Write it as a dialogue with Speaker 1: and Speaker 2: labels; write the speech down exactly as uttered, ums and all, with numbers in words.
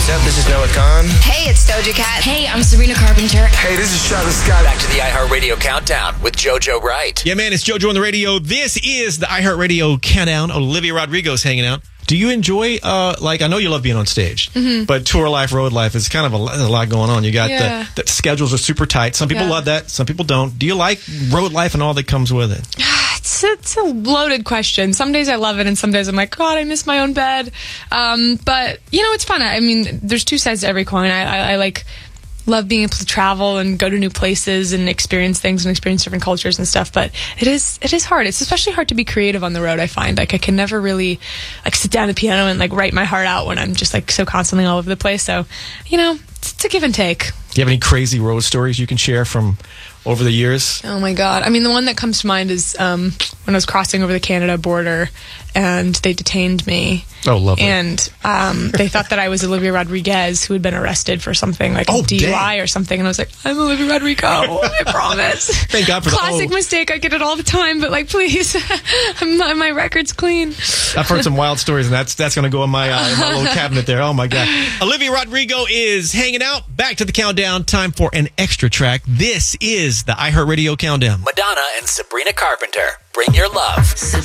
Speaker 1: what's up? This is Noah Khan.
Speaker 2: Hey, it's Doja Cat.
Speaker 3: Hey, I'm Sabrina Carpenter.
Speaker 4: Hey, this is Travis Scott. Back to the iHeartRadio Countdown with JoJo Wright.
Speaker 5: Yeah, man, it's JoJo on the radio. This is the iHeartRadio Countdown. Olivia Rodrigo's hanging out. Do you enjoy, uh, like, I know you love being on stage, mm-hmm. but tour life, road life is kind of a, a lot going on. You got
Speaker 6: yeah.
Speaker 5: the, the schedules are super tight. Some people
Speaker 6: yeah.
Speaker 5: love that. Some people don't. Do you like road life and all that comes with it?
Speaker 6: It's, it's a loaded question. Some days I love it, and some days I'm like, God, I miss my own bed. Um, but, you know, it's fun. I mean, there's two sides to every coin. I, I, I like... love being able to travel and go to new places and experience things and experience different cultures and stuff, but it is it is hard. It's especially hard to be creative on the road. I find like I can never really like sit down at the piano and like write my heart out when I'm just like so constantly all over the place. So, you know, it's, it's a give and take.
Speaker 5: Do you have any crazy road stories you can share from over the years?
Speaker 6: Oh my God. I mean, the one that comes to mind is um, when I was crossing over the Canada border and they detained me.
Speaker 5: Oh, lovely.
Speaker 6: And um, they thought that I was Olivia Rodriguez, who had been arrested for something like
Speaker 5: oh,
Speaker 6: a D U I
Speaker 5: dang.
Speaker 6: or something. And I was like, I'm Olivia Rodrigo. I promise.
Speaker 5: Thank God for
Speaker 6: Classic
Speaker 5: the oh.
Speaker 6: mistake. I get it all the time, but like, please, my, my record's clean.
Speaker 5: I've heard some wild stories, and that's that's going to go in my, uh, in my little cabinet there. Oh, my God. Olivia Rodrigo is hanging out. Back to the countdown. Time for an extra track. This is the iHeartRadio Countdown.
Speaker 4: Madonna and Sabrina Carpenter. Bring your love.